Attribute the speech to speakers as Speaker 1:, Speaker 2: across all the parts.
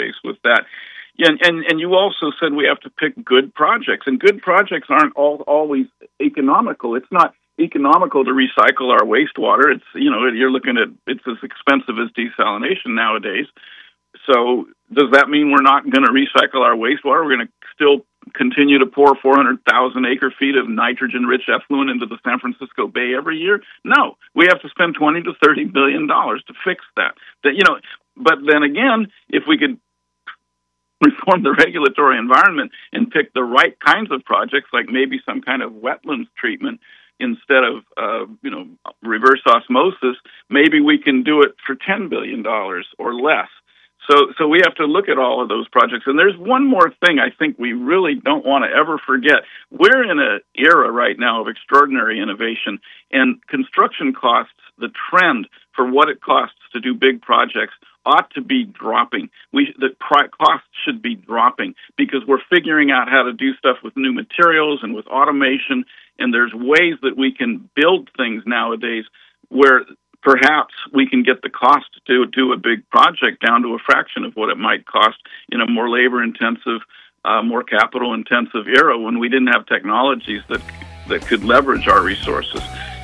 Speaker 1: nowadays with that. Yeah, and you also said we have to pick good projects, and good projects aren't always economical. It's not economical to recycle our wastewater. It's, you're looking at, it's as expensive as desalination nowadays. So does that mean we're not going to recycle our wastewater? We're going to still continue to pour 400,000 acre-feet of nitrogen-rich effluent into the San Francisco Bay every year? No, we have to spend $20 to $30 billion to fix that. But then again, if we could reform the regulatory environment and pick the right kinds of projects, like maybe some kind of wetlands treatment instead of reverse osmosis, maybe we can do it for $10 billion or less. So we have to look at all of those projects. And there's one more thing I think we really don't want to ever forget. We're in an era right now of extraordinary innovation, and construction costs, the trend for what it costs to do big projects, ought to be dropping. The costs should be dropping because we're figuring out how to do stuff with new materials and with automation, and there's ways that we can build things nowadays where perhaps we can get the cost to do a big project down to a fraction of what it might cost in a more labor-intensive, more capital-intensive era when we didn't have technologies that could leverage our resources.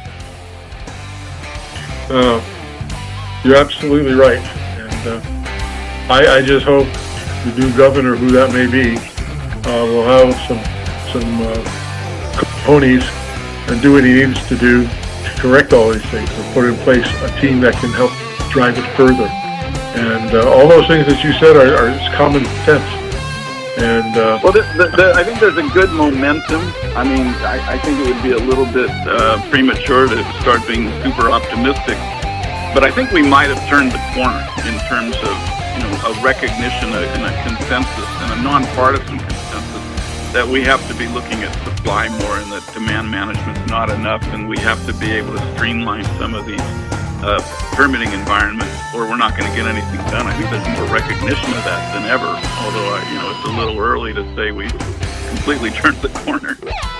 Speaker 2: You're absolutely right. And I just hope the new governor, who that may be, will have some cojones and do what he needs to do to correct all these things and put in place a team that can help drive it further. And all those things that you said are common sense. And
Speaker 1: I think there's a good momentum. I mean, I think it would be a little bit premature to start being super optimistic, but I think we might have turned the corner in terms of a recognition and a consensus and a nonpartisan consensus that we have to be looking at supply more and that demand management's not enough, and we have to be able to streamline some of these permitting environments, or we're not going to get anything done. I think there's more recognition of that than ever, although it's a little early to say we completely turned the corner.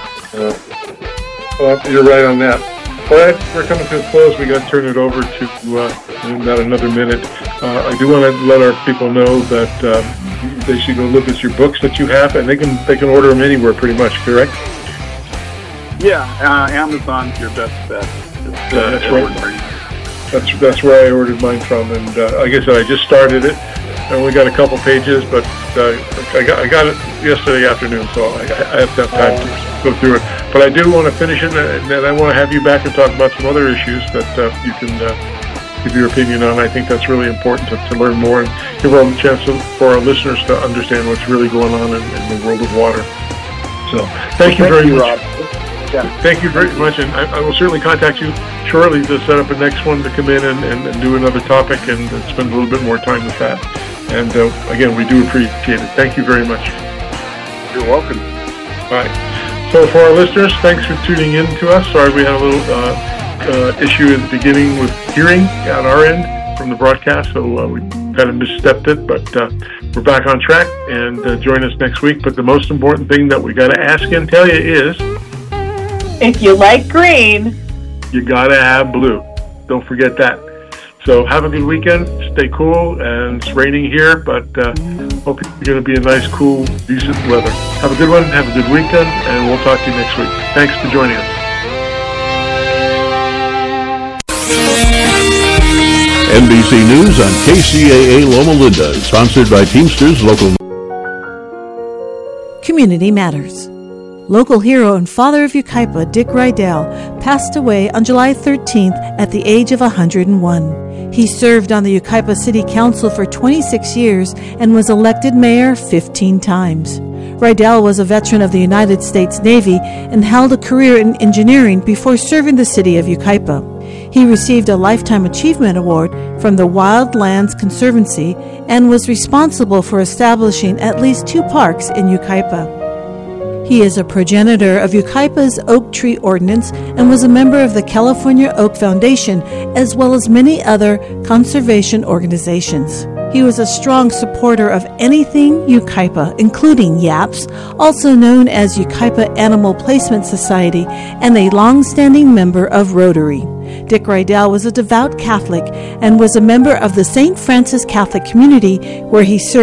Speaker 2: Well, you're right on that. Well, we're coming to a close. We got to turn it over to in about another minute. I do want to let our people know that they should go look at your books that you have, and they can order them anywhere pretty much, correct?
Speaker 1: Yeah, Amazon's your best bet.
Speaker 2: That's right. That's where I ordered mine from, and like I said, I just started it. I only got a couple pages, but I got it yesterday afternoon, so I have to have time to go through it. But I do want to finish it, and then I want to have you back and talk about some other issues that you can give your opinion on. I think that's really important to learn more and give all the chance for our listeners to understand what's really going on in the world of water. So thank you very much,
Speaker 1: Rob. Yeah.
Speaker 2: Thank you very much, and I will certainly contact you shortly to set up a next one to come in and do another topic and spend a little bit more time with that. And again, we do appreciate it. Thank you very much.
Speaker 1: You're welcome.
Speaker 2: All right. So for our listeners, thanks for tuning in to us. Sorry we had a little issue at the beginning with hearing on our end from the broadcast, so we kind of misstepped it, but we're back on track, and join us next week. But the most important thing that we got to ask and tell you is,
Speaker 3: if you like green,
Speaker 2: you got to have blue. Don't forget that. So have a good weekend. Stay cool. And it's raining here, but hope you're going to be in nice, cool, decent weather. Have a good one. Have a good weekend, and we'll talk to you next week. Thanks for joining us.
Speaker 4: NBC News on KCAA Loma Linda, sponsored by Teamsters Local.
Speaker 5: Community Matters. Local hero and father of Yucaipa, Dick Rydell, passed away on July 13th at the age of 101. He served on the Yucaipa City Council for 26 years and was elected mayor 15 times. Rydell was a veteran of the United States Navy and held a career in engineering before serving the city of Yucaipa. He received a Lifetime Achievement Award from the Wildlands Conservancy and was responsible for establishing at least 2 parks in Yucaipa. He is a progenitor of Yucaipa's Oak Tree Ordinance and was a member of the California Oak Foundation, as well as many other conservation organizations. He was a strong supporter of anything Yucaipa, including YAPS, also known as Yucaipa Animal Placement Society, and a long-standing member of Rotary. Dick Rydell was a devout Catholic and was a member of the St. Francis Catholic community, where he served